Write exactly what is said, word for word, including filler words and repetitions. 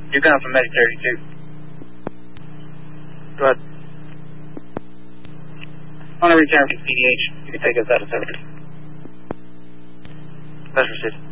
You're going from Medic thirty-two. Go ahead. On a return to C D H, you can take us out of service. Let's proceed.